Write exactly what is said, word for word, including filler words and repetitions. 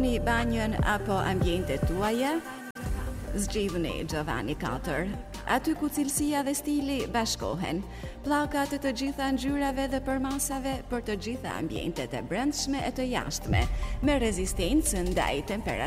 Përgatigjeni banjën apo ambientet tuaja? Zgjidhni Giovanni katër. Aty ku cilësia dhe stili bashkohen, pllakat të gjitha ngjyrave dhe përmasave për të gjitha ambientet e brendshme e të jashtme, me rezistencë ndaj temperaturës